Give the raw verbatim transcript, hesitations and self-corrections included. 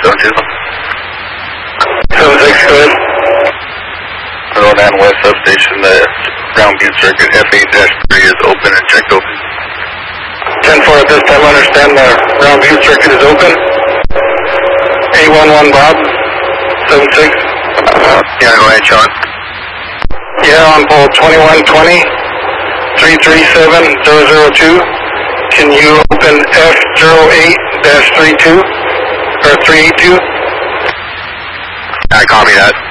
seven two. seven six, go ahead. Rhode Island West Substation, the ground view circuit F eight dash three is open and checked over. ten four, at this time, I understand the ground view circuit is open. eight one one Bob, seven six. Uh, yeah, go ahead, Sean. Yeah, on pole twenty-one twenty, three three seven zero zero two. Can you open F zero eight dash three two, or three eight two? I copy that.